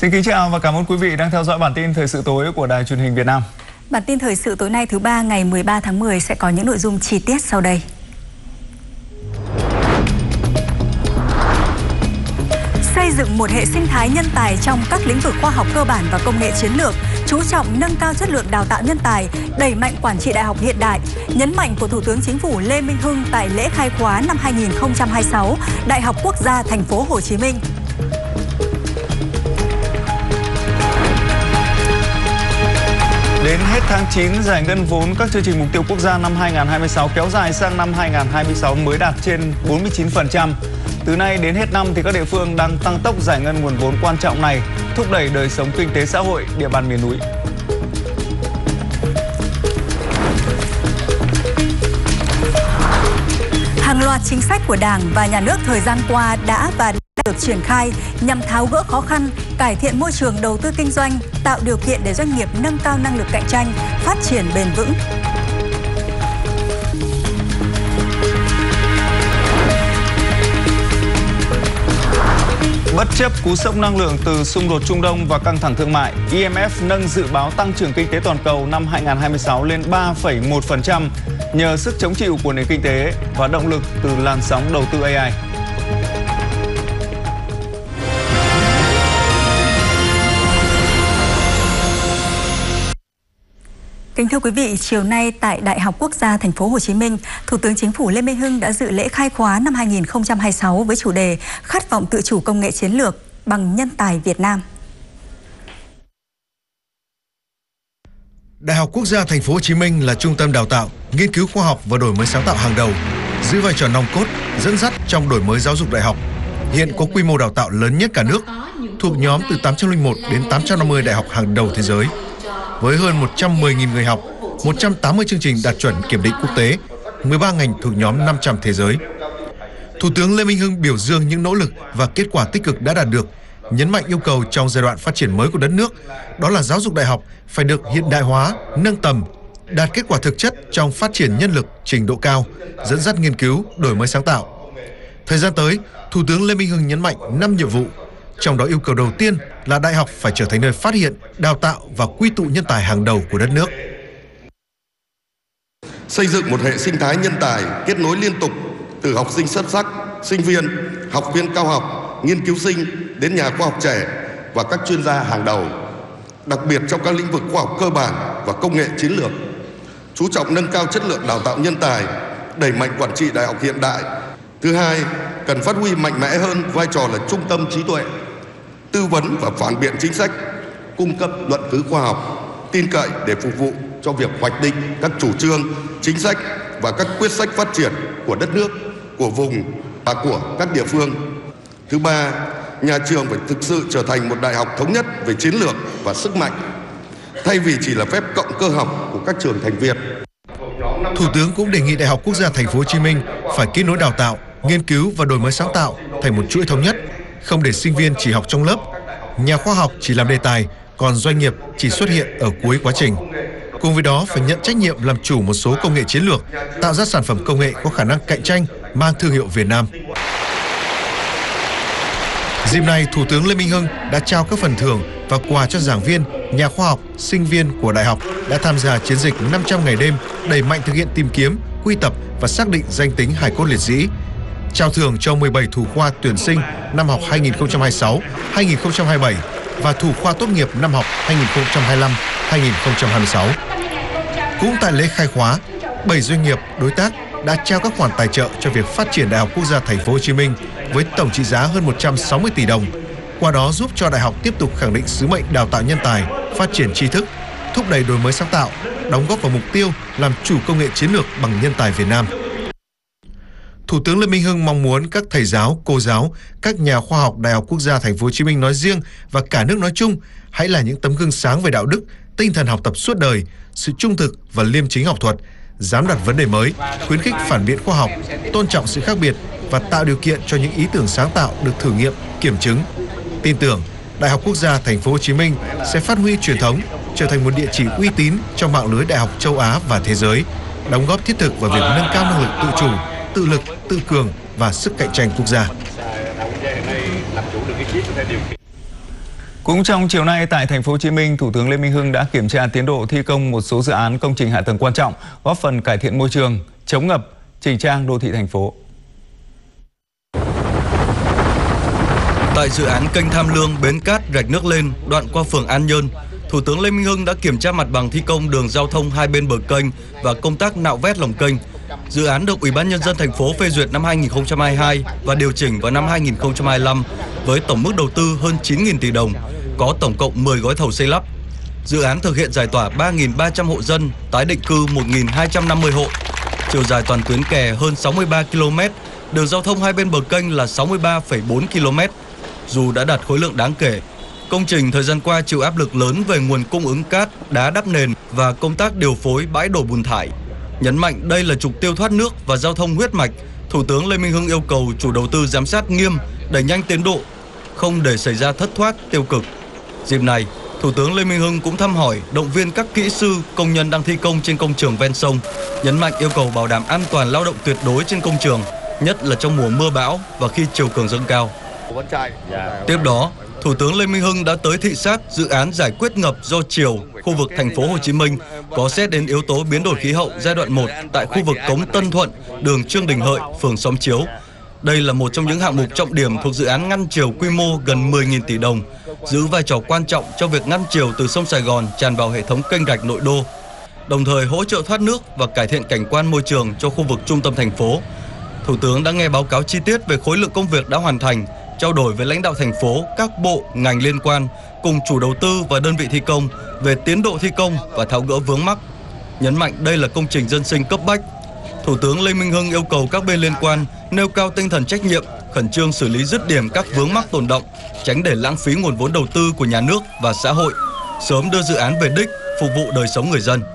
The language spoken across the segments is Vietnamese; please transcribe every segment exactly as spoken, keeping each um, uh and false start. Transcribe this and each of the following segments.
Xin kính chào và cảm ơn quý vị đang theo dõi bản tin thời sự tối của Đài Truyền hình Việt Nam. Bản tin thời sự tối nay thứ ba ngày mười ba tháng mười sẽ có những nội dung chi tiết sau đây. Xây dựng một hệ sinh thái nhân tài trong các lĩnh vực khoa học cơ bản và công nghệ chiến lược, chú trọng nâng cao chất lượng đào tạo nhân tài, đẩy mạnh quản trị đại học hiện đại, nhấn mạnh của Thủ tướng Chính phủ Lê Minh Hưng tại lễ khai khóa năm hai nghìn không trăm hai mươi sáu, Đại học Quốc gia Thành phố Hồ Chí Minh. Đến hết tháng chín, giải ngân vốn các chương trình mục tiêu quốc gia năm hai nghìn không trăm hai mươi sáu kéo dài sang năm hai nghìn không trăm hai mươi sáu mới đạt trên bốn mươi chín phần trăm. Từ nay đến hết năm thì các địa phương đang tăng tốc giải ngân nguồn vốn quan trọng này, thúc đẩy đời sống kinh tế xã hội địa bàn miền núi. Hàng loạt chính sách của Đảng và Nhà nước thời gian qua đã và đang được triển khai nhằm tháo gỡ khó khăn, cải thiện môi trường đầu tư kinh doanh, tạo điều kiện để doanh nghiệp nâng cao năng lực cạnh tranh, phát triển bền vững. Bất chấp cú sốc năng lượng từ xung đột Trung Đông và căng thẳng thương mại, i em ép nâng dự báo tăng trưởng kinh tế toàn cầu năm hai nghìn không trăm hai mươi sáu lên ba phẩy một phần trăm nhờ sức chống chịu của nền kinh tế và động lực từ làn sóng đầu tư a i. Kính thưa quý vị, chiều nay tại Đại học Quốc gia Thành phố Hồ Chí Minh, Thủ tướng Chính phủ Lê Minh Hưng đã dự lễ khai khóa năm hai nghìn không trăm hai mươi sáu với chủ đề Khát vọng tự chủ công nghệ chiến lược bằng nhân tài Việt Nam. Đại học Quốc gia Thành phố Hồ Chí Minh là trung tâm đào tạo, nghiên cứu khoa học và đổi mới sáng tạo hàng đầu, giữ vai trò nòng cốt, dẫn dắt trong đổi mới giáo dục đại học. Hiện có quy mô đào tạo lớn nhất cả nước, thuộc nhóm từ tám trăm lẻ một đến tám trăm năm mươi đại học hàng đầu thế giới. Với hơn một trăm mười nghìn người học, một trăm tám mươi chương trình đạt chuẩn kiểm định quốc tế, mười ba ngành thuộc nhóm năm trăm thế giới. Thủ tướng Lê Minh Hưng biểu dương những nỗ lực và kết quả tích cực đã đạt được, nhấn mạnh yêu cầu trong giai đoạn phát triển mới của đất nước, đó là giáo dục đại học phải được hiện đại hóa, nâng tầm, đạt kết quả thực chất trong phát triển nhân lực trình độ cao, dẫn dắt nghiên cứu, đổi mới sáng tạo. Thời gian tới, Thủ tướng Lê Minh Hưng nhấn mạnh năm nhiệm vụ, trong đó yêu cầu đầu tiên là đại học phải trở thành nơi phát hiện, đào tạo và quy tụ nhân tài hàng đầu của đất nước. Xây dựng một hệ sinh thái nhân tài kết nối liên tục từ học sinh xuất sắc, sinh viên, học viên cao học, nghiên cứu sinh đến nhà khoa học trẻ và các chuyên gia hàng đầu, đặc biệt trong các lĩnh vực khoa học cơ bản và công nghệ chiến lược. Chú trọng nâng cao chất lượng đào tạo nhân tài, đẩy mạnh quản trị đại học hiện đại. Thứ hai, cần phát huy mạnh mẽ hơn vai trò là trung tâm trí tuệ, tư vấn và phản biện chính sách, cung cấp luận cứ khoa học, tin cậy để phục vụ cho việc hoạch định các chủ trương, chính sách và các quyết sách phát triển của đất nước, của vùng và của các địa phương. Thứ ba, nhà trường phải thực sự trở thành một đại học thống nhất về chiến lược và sức mạnh, thay vì chỉ là phép cộng cơ học của các trường thành Việt. Thủ tướng cũng đề nghị Đại học Quốc gia Thành phố Hồ Chí Minh phải kết nối đào tạo, nghiên cứu và đổi mới sáng tạo thành một chuỗi thống nhất, không để sinh viên chỉ học trong lớp, nhà khoa học chỉ làm đề tài, còn doanh nghiệp chỉ xuất hiện ở cuối quá trình. Cùng với đó phải nhận trách nhiệm làm chủ một số công nghệ chiến lược, tạo ra sản phẩm công nghệ có khả năng cạnh tranh, mang thương hiệu Việt Nam. Dịp này, Thủ tướng Lê Minh Hưng đã trao các phần thưởng và quà cho giảng viên, nhà khoa học, sinh viên của đại học đã tham gia chiến dịch năm trăm ngày đêm đẩy mạnh thực hiện tìm kiếm, quy tập và xác định danh tính hài cốt liệt sĩ. Trao thưởng cho mười bảy thủ khoa tuyển sinh năm học hai nghìn không trăm hai mươi sáu hai nghìn không trăm hai mươi bảy và thủ khoa tốt nghiệp năm học hai nghìn không trăm hai mươi lăm hai nghìn không trăm hai mươi sáu. Cũng tại lễ khai khóa, bảy doanh nghiệp đối tác đã trao các khoản tài trợ cho việc phát triển Đại học Quốc gia Thành phố Hồ Chí Minh với tổng trị giá hơn một trăm sáu mươi tỷ đồng. Qua đó giúp cho đại học tiếp tục khẳng định sứ mệnh đào tạo nhân tài, phát triển tri thức, thúc đẩy đổi mới sáng tạo, đóng góp vào mục tiêu làm chủ công nghệ chiến lược bằng nhân tài Việt Nam. Thủ tướng Lê Minh Hưng mong muốn các thầy giáo, cô giáo, các nhà khoa học Đại học Quốc gia Thành phố Hồ Chí Minh nói riêng và cả nước nói chung hãy là những tấm gương sáng về đạo đức, tinh thần học tập suốt đời, sự trung thực và liêm chính học thuật, dám đặt vấn đề mới, khuyến khích phản biện khoa học, tôn trọng sự khác biệt và tạo điều kiện cho những ý tưởng sáng tạo được thử nghiệm, kiểm chứng. Tin tưởng Đại học Quốc gia Thành phố Hồ Chí Minh sẽ phát huy truyền thống, trở thành một địa chỉ uy tín trong mạng lưới đại học châu Á và thế giới, đóng góp thiết thực vào việc nâng cao năng lực tự chủ, tự lực, tự cường và sức cạnh tranh quốc gia. Cũng trong chiều nay tại thành phố Hồ Chí Minh, Thủ tướng Lê Minh Hưng đã kiểm tra tiến độ thi công một số dự án công trình hạ tầng quan trọng, góp phần cải thiện môi trường, chống ngập, chỉnh trang đô thị thành phố. Tại dự án kênh Tham Lương Bến Cát Rạch Nước Lên đoạn qua phường An Nhơn, Thủ tướng Lê Minh Hưng đã kiểm tra mặt bằng thi công đường giao thông hai bên bờ kênh và công tác nạo vét lòng kênh. Dự án được Ủy ban Nhân dân thành phố phê duyệt năm hai nghìn không trăm hai mươi hai và điều chỉnh vào năm hai nghìn không trăm hai mươi lăm với tổng mức đầu tư hơn chín nghìn tỷ đồng, có tổng cộng mười gói thầu xây lắp. Dự án thực hiện giải tỏa ba nghìn ba trăm hộ dân, tái định cư một nghìn hai trăm năm mươi hộ. Chiều dài toàn tuyến kè hơn sáu mươi ba ki lô mét, đường giao thông hai bên bờ kênh là sáu mươi ba phẩy bốn ki lô mét. Dù đã đạt khối lượng đáng kể, công trình thời gian qua chịu áp lực lớn về nguồn cung ứng cát, đá đắp nền và công tác điều phối bãi đổ bùn thải. Nhấn mạnh đây là trục tiêu thoát nước và giao thông huyết mạch, Thủ tướng Lê Minh Hưng yêu cầu chủ đầu tư giám sát nghiêm, đẩy nhanh tiến độ, không để xảy ra thất thoát, tiêu cực. Dịp này, Thủ tướng Lê Minh Hưng cũng thăm hỏi, động viên các kỹ sư, công nhân đang thi công trên công trường ven sông, nhấn mạnh yêu cầu bảo đảm an toàn lao động tuyệt đối trên công trường, nhất là trong mùa mưa bão và khi chiều cường dâng cao. Tiếp đó, Thủ tướng Lê Minh Hưng đã tới thị sát dự án giải quyết ngập do triều khu vực thành phố Hồ Chí Minh, có xét đến yếu tố biến đổi khí hậu giai đoạn một tại khu vực cống Tân Thuận, đường Trương Đình Hợi, phường Xóm Chiếu. Đây là một trong những hạng mục trọng điểm thuộc dự án ngăn triều quy mô gần mười nghìn tỷ đồng, giữ vai trò quan trọng cho việc ngăn triều từ sông Sài Gòn tràn vào hệ thống kênh rạch nội đô, đồng thời hỗ trợ thoát nước và cải thiện cảnh quan môi trường cho khu vực trung tâm thành phố. Thủ tướng đã nghe báo cáo chi tiết về khối lượng công việc đã hoàn thành, trao đổi với lãnh đạo thành phố, các bộ, ngành liên quan cùng chủ đầu tư và đơn vị thi công về tiến độ thi công và tháo gỡ vướng mắc. Nhấn mạnh đây là công trình dân sinh cấp bách. Thủ tướng Lê Minh Hưng yêu cầu các bên liên quan nêu cao tinh thần trách nhiệm, khẩn trương xử lý dứt điểm các vướng mắc tồn đọng, tránh để lãng phí nguồn vốn đầu tư của nhà nước và xã hội, sớm đưa dự án về đích, phục vụ đời sống người dân.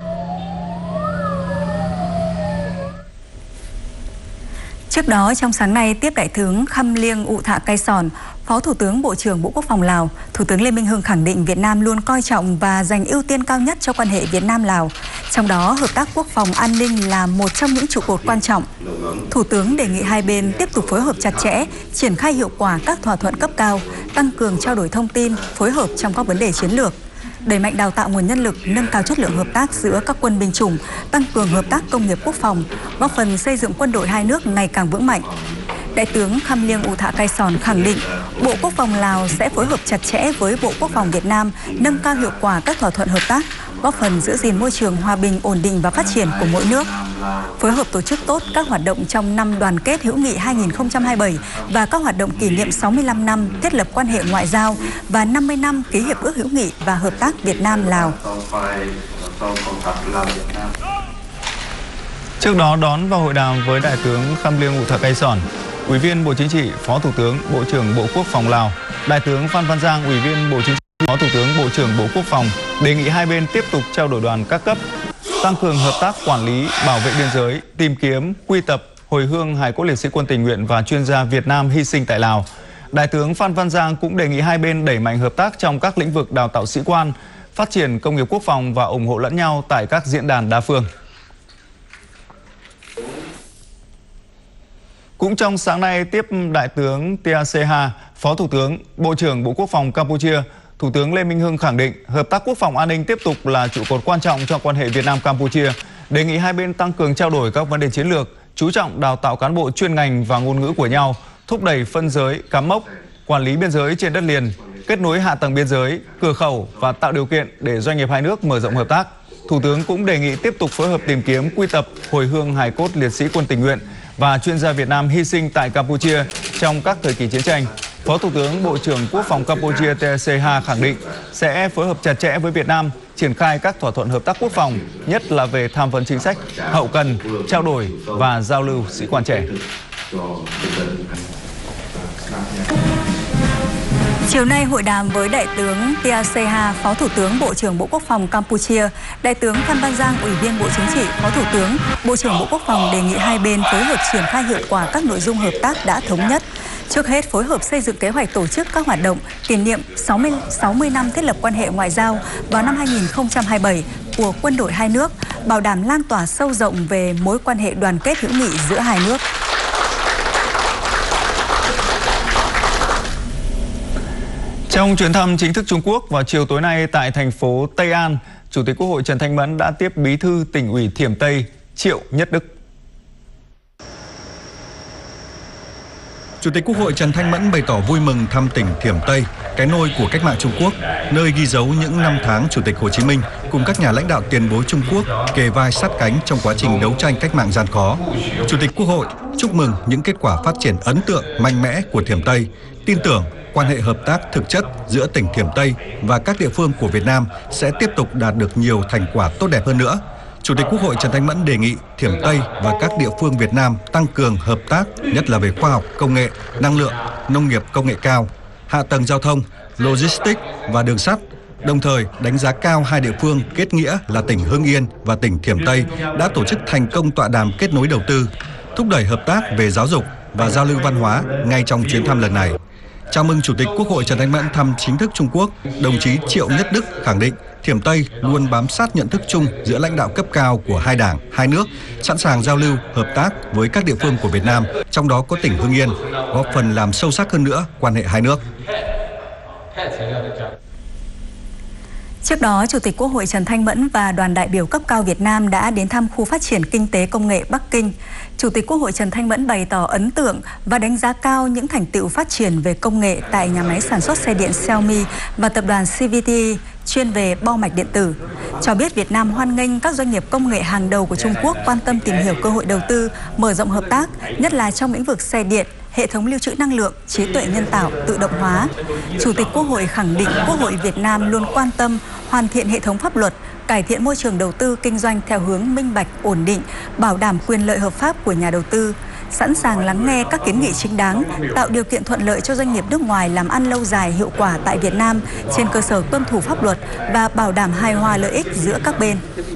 Trước đó, trong sáng nay, tiếp Đại tướng Khăm Liêng Ụ Thạ Cai Sòn, Phó Thủ tướng Bộ trưởng Bộ Quốc phòng Lào, Thủ tướng Lê Minh Hưng khẳng định Việt Nam luôn coi trọng và dành ưu tiên cao nhất cho quan hệ Việt Nam-Lào. Trong đó, hợp tác quốc phòng an ninh là một trong những trụ cột quan trọng. Thủ tướng đề nghị hai bên tiếp tục phối hợp chặt chẽ, triển khai hiệu quả các thỏa thuận cấp cao, tăng cường trao đổi thông tin, phối hợp trong các vấn đề chiến lược, đẩy mạnh đào tạo nguồn nhân lực, nâng cao chất lượng hợp tác giữa các quân binh chủng, tăng cường hợp tác công nghiệp quốc phòng, góp phần xây dựng quân đội hai nước ngày càng vững mạnh. Đại tướng Khăm Liêng Ụ Thạ Cai Sòn khẳng định Bộ Quốc phòng Lào sẽ phối hợp chặt chẽ với Bộ Quốc phòng Việt Nam, nâng cao hiệu quả các thỏa thuận hợp tác, góp phần giữ gìn môi trường hòa bình, ổn định và phát triển của mỗi nước. Phối hợp tổ chức tốt các hoạt động trong năm đoàn kết hữu nghị hai nghìn không trăm hai mươi bảy và các hoạt động kỷ niệm sáu mươi lăm năm thiết lập quan hệ ngoại giao và năm mươi năm ký hiệp ước hữu nghị và hợp tác Việt Nam-Lào. Trước đó đón và hội đàm với Đại tướng Khăm Liêng Ụ Thạ Cai Sòn, Ủy viên Bộ Chính trị, Phó Thủ tướng, Bộ trưởng Bộ Quốc phòng Lào, Đại tướng Phan Văn Giang, Ủy viên Bộ Chính trị, Phó Thủ tướng, Bộ trưởng Bộ Quốc phòng đề nghị hai bên tiếp tục trao đổi đoàn các cấp, tăng cường hợp tác quản lý, bảo vệ biên giới, tìm kiếm, quy tập, hồi hương hài cốt liệt sĩ quân tình nguyện và chuyên gia Việt Nam hy sinh tại Lào. Đại tướng Phan Văn Giang cũng đề nghị hai bên đẩy mạnh hợp tác trong các lĩnh vực đào tạo sĩ quan, phát triển công nghiệp quốc phòng và ủng hộ lẫn nhau tại các diễn đàn đa phương. Cũng trong sáng nay, tiếp Đại tướng Tia Seha, Phó Thủ tướng, Bộ trưởng Bộ Quốc phòng Campuchia, Thủ tướng Lê Minh Hưng khẳng định hợp tác quốc phòng an ninh tiếp tục là trụ cột quan trọng cho quan hệ Việt Nam-Campuchia, đề nghị hai bên tăng cường trao đổi các vấn đề chiến lược, chú trọng đào tạo cán bộ chuyên ngành và ngôn ngữ của nhau, thúc đẩy phân giới, cắm mốc, quản lý biên giới trên đất liền, kết nối hạ tầng biên giới, cửa khẩu và tạo điều kiện để doanh nghiệp hai nước mở rộng hợp tác. Thủ tướng cũng đề nghị tiếp tục phối hợp tìm kiếm, quy tập, hồi hương hài cốt liệt sĩ quân tình nguyện và chuyên gia Việt Nam hy sinh tại Campuchia trong các thời kỳ chiến tranh. Phó Thủ tướng, Bộ trưởng Quốc phòng Campuchia Tia Seha khẳng định sẽ phối hợp chặt chẽ với Việt Nam, triển khai các thỏa thuận hợp tác quốc phòng, nhất là về tham vấn chính sách, hậu cần, trao đổi và giao lưu sĩ quan trẻ. Chiều nay, hội đàm với Đại tướng Tia Seha, Phó Thủ tướng, Bộ trưởng Bộ Quốc phòng Campuchia, Đại tướng Phan Văn Giang, Ủy viên Bộ Chính trị, Phó Thủ tướng, Bộ trưởng Bộ Quốc phòng đề nghị hai bên phối hợp triển khai hiệu quả các nội dung hợp tác đã thống nhất. Trước hết, phối hợp xây dựng kế hoạch tổ chức các hoạt động kỷ niệm sáu mươi năm thiết lập quan hệ ngoại giao vào năm hai nghìn không trăm hai mươi bảy của quân đội hai nước, bảo đảm lan tỏa sâu rộng về mối quan hệ đoàn kết hữu nghị giữa hai nước. Trong Trong chuyến thăm chính thức Trung Quốc vào chiều tối nay tại thành phố Tây An, Chủ tịch Quốc hội Trần Thanh Mẫn đã tiếp Bí thư Tỉnh ủy Thiểm Tây Triệu Nhất Đức. Chủ tịch Quốc hội Trần Thanh Mẫn bày tỏ vui mừng thăm tỉnh Thiểm Tây, cái nôi của cách mạng Trung Quốc, nơi ghi dấu những năm tháng Chủ tịch Hồ Chí Minh cùng các nhà lãnh đạo tiền bối Trung Quốc kề vai sát cánh trong quá trình đấu tranh cách mạng gian khó. Chủ tịch Quốc hội chúc mừng những kết quả phát triển ấn tượng, mạnh mẽ của Thiểm Tây, tin tưởng quan hệ hợp tác thực chất giữa tỉnh Thiểm Tây và các địa phương của Việt Nam sẽ tiếp tục đạt được nhiều thành quả tốt đẹp hơn nữa. Chủ tịch Quốc hội Trần Thanh Mẫn đề nghị Thiểm Tây và các địa phương Việt Nam tăng cường hợp tác, nhất là về khoa học, công nghệ, năng lượng, nông nghiệp công nghệ cao, hạ tầng giao thông, logistics và đường sắt. Đồng thời đánh giá cao hai địa phương kết nghĩa là tỉnh Hưng Yên và tỉnh Thiểm Tây đã tổ chức thành công tọa đàm kết nối đầu tư, thúc đẩy hợp tác về giáo dục và giao lưu văn hóa ngay trong chuyến thăm lần này. Chào mừng Chủ tịch Quốc hội Trần Thanh Mẫn thăm chính thức Trung Quốc, đồng chí Triệu Nhất Đức khẳng định Thiểm Tây luôn bám sát nhận thức chung giữa lãnh đạo cấp cao của hai đảng, hai nước, sẵn sàng giao lưu, hợp tác với các địa phương của Việt Nam, trong đó có tỉnh Hưng Yên, góp phần làm sâu sắc hơn nữa quan hệ hai nước. Trước đó, Chủ tịch Quốc hội Trần Thanh Mẫn và đoàn đại biểu cấp cao Việt Nam đã đến thăm khu phát triển kinh tế công nghệ Bắc Kinh. Chủ tịch Quốc hội Trần Thanh Mẫn bày tỏ ấn tượng và đánh giá cao những thành tựu phát triển về công nghệ tại nhà máy sản xuất xe điện Xiaomi và tập đoàn xê vê tê chuyên về bo mạch điện tử. Cho biết Việt Nam hoan nghênh các doanh nghiệp công nghệ hàng đầu của Trung Quốc quan tâm tìm hiểu cơ hội đầu tư, mở rộng hợp tác, nhất là trong lĩnh vực xe điện, hệ thống lưu trữ năng lượng, trí tuệ nhân tạo, tự động hóa. Chủ tịch Quốc hội khẳng định Quốc hội Việt Nam luôn quan tâm hoàn thiện hệ thống pháp luật, cải thiện môi trường đầu tư kinh doanh theo hướng minh bạch, ổn định, bảo đảm quyền lợi hợp pháp của nhà đầu tư, sẵn sàng lắng nghe các kiến nghị chính đáng, tạo điều kiện thuận lợi cho doanh nghiệp nước ngoài làm ăn lâu dài hiệu quả tại Việt Nam trên cơ sở tuân thủ pháp luật và bảo đảm hài hòa lợi ích giữa các bên.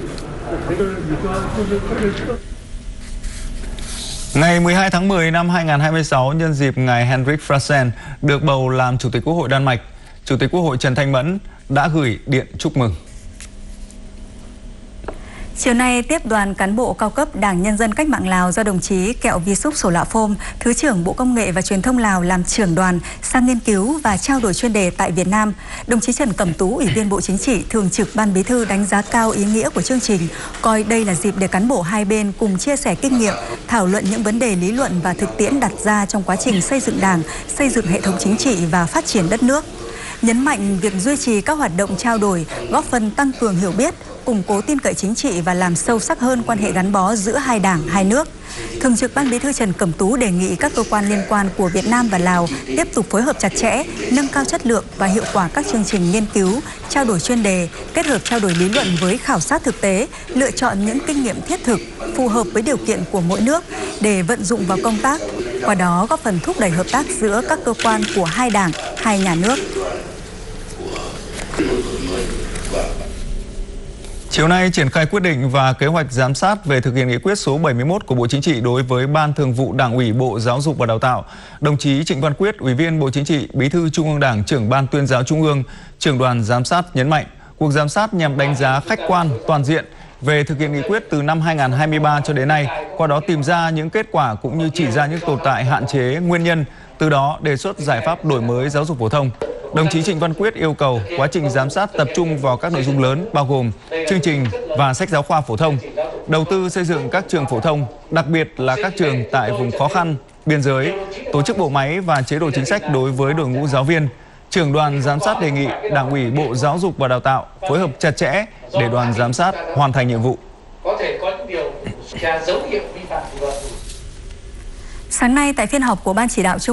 Ngày mười hai tháng mười năm hai nghìn không trăm hai mươi sáu, nhân dịp ngài Henrik Frandsen được bầu làm Chủ tịch Quốc hội Đan Mạch, Chủ tịch Quốc hội Trần Thanh Mẫn đã gửi điện chúc mừng. Chiều nay, tiếp đoàn cán bộ cao cấp Đảng Nhân dân Cách mạng Lào do đồng chí Kẹo Visup Sổ Lạ Phôm, Thứ trưởng Bộ Công nghệ và Truyền thông Lào làm trưởng đoàn sang nghiên cứu và trao đổi chuyên đề tại Việt Nam. Đồng chí Trần Cẩm Tú, Ủy viên Bộ Chính trị, Thường trực Ban Bí thư đánh giá cao ý nghĩa của chương trình, coi đây là dịp để cán bộ hai bên cùng chia sẻ kinh nghiệm, thảo luận những vấn đề lý luận và thực tiễn đặt ra trong quá trình xây dựng Đảng, xây dựng hệ thống chính trị và phát triển đất nước. Nhấn mạnh việc duy trì các hoạt động trao đổi, góp phần tăng cường hiểu biết, củng cố tin cậy chính trị và làm sâu sắc hơn quan hệ gắn bó giữa hai đảng, hai nước. Thường trực Ban Bí thư Trần Cẩm Tú đề nghị các cơ quan liên quan của Việt Nam và Lào tiếp tục phối hợp chặt chẽ, nâng cao chất lượng và hiệu quả các chương trình nghiên cứu, trao đổi chuyên đề, kết hợp trao đổi lý luận với khảo sát thực tế, lựa chọn những kinh nghiệm thiết thực, phù hợp với điều kiện của mỗi nước để vận dụng vào công tác, qua đó góp phần thúc đẩy hợp tác giữa các cơ quan của hai đảng, hai nhà nước. Chiều nay, triển khai quyết định và kế hoạch giám sát về thực hiện nghị quyết số bảy mươi mốt của Bộ Chính trị đối với Ban Thường vụ Đảng ủy Bộ Giáo dục và Đào tạo, đồng chí Trịnh Văn Quyết, Ủy viên Bộ Chính trị, Bí thư Trung ương Đảng, trưởng Ban Tuyên giáo Trung ương, trưởng đoàn giám sát nhấn mạnh, cuộc giám sát nhằm đánh giá khách quan, toàn diện về thực hiện nghị quyết từ năm hai nghìn không trăm hai mươi ba cho đến nay, qua đó tìm ra những kết quả cũng như chỉ ra những tồn tại, hạn chế, nguyên nhân, từ đó đề xuất giải pháp đổi mới giáo dục phổ thông. Đồng chí Trịnh Văn Quyết yêu cầu quá trình giám sát tập trung vào các nội dung lớn bao gồm chương trình và sách giáo khoa phổ thông, đầu tư xây dựng các trường phổ thông, đặc biệt là các trường tại vùng khó khăn, biên giới, tổ chức bộ máy và chế độ chính sách đối với đội ngũ giáo viên. Trưởng đoàn giám sát đề nghị Đảng ủy Bộ Giáo dục và Đào tạo phối hợp chặt chẽ để đoàn giám sát hoàn thành nhiệm vụ. Sáng nay tại phiên họp của Ban chỉ đạo Trung